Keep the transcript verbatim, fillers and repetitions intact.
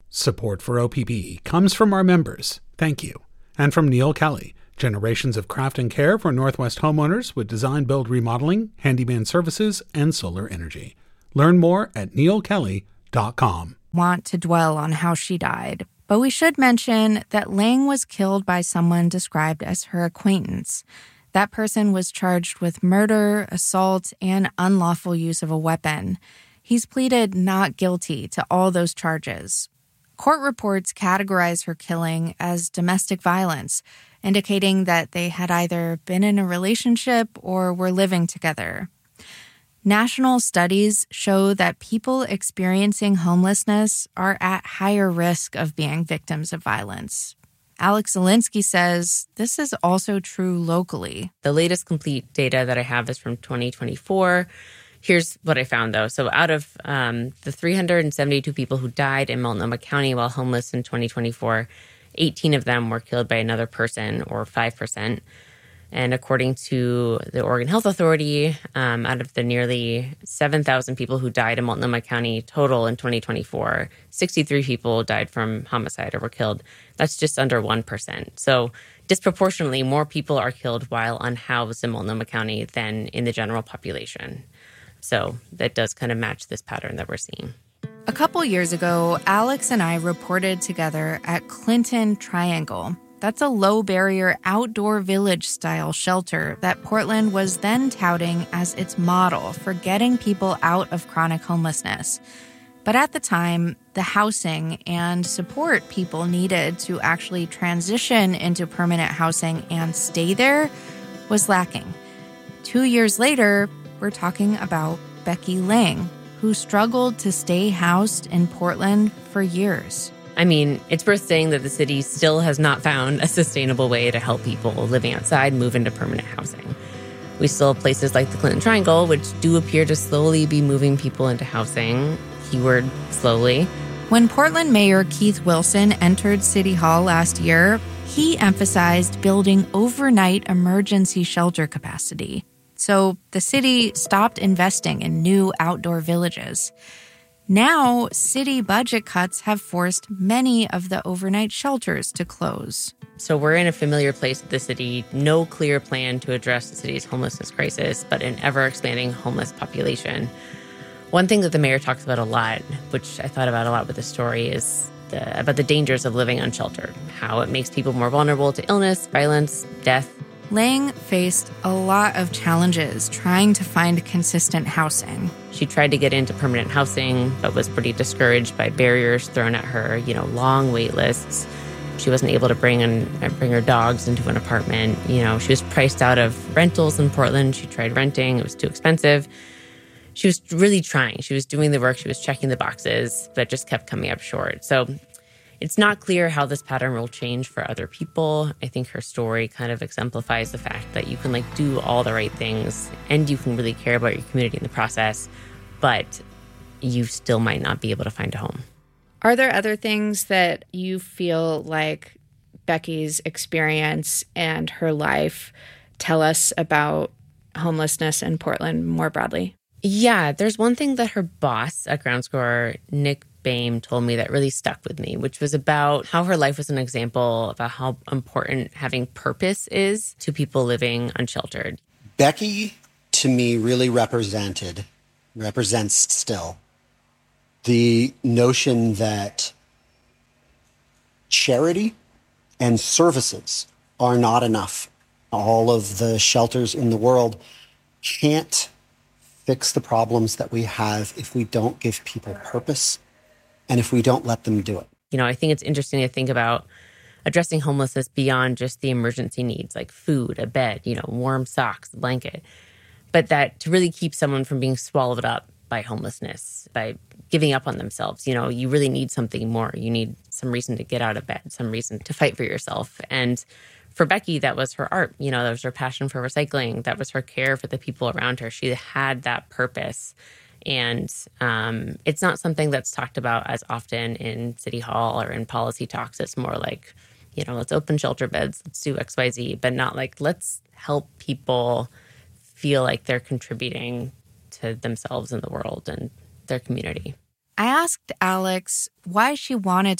Support for O P B comes from our members. Thank you. And from Neil Kelly, generations of craft and care for Northwest homeowners with design, build, remodeling, handyman services, and solar energy. Learn more at neil kelly dot com. Want to dwell on how she died, but we should mention that Lang was killed by someone described as her acquaintance. That person was charged with murder, assault, and unlawful use of a weapon. He's pleaded not guilty to all those charges. Court reports categorize her killing as domestic violence, indicating that they had either been in a relationship or were living together. National studies show that people experiencing homelessness are at higher risk of being victims of violence. Alex Zielinski says this is also true locally. The latest complete data that I have is from twenty twenty-four. Here's what I found, though. So out of um, the three hundred seventy-two people who died in Multnomah County while homeless in twenty twenty-four, eighteen of them were killed by another person, or five percent. And according to the Oregon Health Authority, um, out of the nearly seven thousand people who died in Multnomah County total in twenty twenty-four, sixty-three people died from homicide or were killed. That's just under one percent. So disproportionately, more people are killed while unhoused in Multnomah County than in the general population. So that does kind of match this pattern that we're seeing. A couple years ago, Alex and I reported together at Clinton Triangle. That's a low-barrier outdoor village-style shelter that Portland was then touting as its model for getting people out of chronic homelessness. But at the time, the housing and support people needed to actually transition into permanent housing and stay there was lacking. Two years later, we're talking about Becky Lang, who struggled to stay housed in Portland for years. I mean, it's worth saying that the city still has not found a sustainable way to help people living outside move into permanent housing. We still have places like the Clinton Triangle, which do appear to slowly be moving people into housing. Keyword, slowly. When Portland Mayor Keith Wilson entered City Hall last year, he emphasized building overnight emergency shelter capacity. So the city stopped investing in new outdoor villages. Now, city budget cuts have forced many of the overnight shelters to close. So we're in a familiar place at the city, no clear plan to address the city's homelessness crisis, but an ever-expanding homeless population. One thing that the mayor talks about a lot, which I thought about a lot with this story, is the, about the dangers of living unsheltered, how it makes people more vulnerable to illness, violence, death. Lang faced a lot of challenges trying to find consistent housing. She tried to get into permanent housing, but was pretty discouraged by barriers thrown at her, you know, long wait lists. She wasn't able to bring in, bring her dogs into an apartment. You know, she was priced out of rentals in Portland. She tried renting. It was too expensive. She was really trying. She was doing the work. She was checking the boxes, but just kept coming up short. So it's not clear how this pattern will change for other people. I think her story kind of exemplifies the fact that you can like do all the right things and you can really care about your community in the process, but you still might not be able to find a home. Are there other things that you feel like Becky's experience and her life tell us about homelessness in Portland more broadly? Yeah, there's one thing that her boss at Ground Score, Nick Boehm, told me that really stuck with me, which was about how her life was an example about how important having purpose is to people living unsheltered. Becky, to me, really represented, represents still, the notion that charity and services are not enough. All of the shelters in the world can't fix the problems that we have if we don't give people purpose and if we don't let them do it. You know, I think it's interesting to think about addressing homelessness beyond just the emergency needs like food, a bed, you know, warm socks, a blanket, but that to really keep someone from being swallowed up by homelessness, by giving up on themselves. You know, you really need something more. You need some reason to get out of bed, some reason to fight for yourself. And for Becky, that was her art. You know, that was her passion for recycling. That was her care for the people around her. She had that purpose. And um, it's not something that's talked about as often in City Hall or in policy talks. It's more like, you know, let's open shelter beds, let's do X Y Z, but not like, let's help people feel like they're contributing to themselves and the world and their community. I asked Alex why she wanted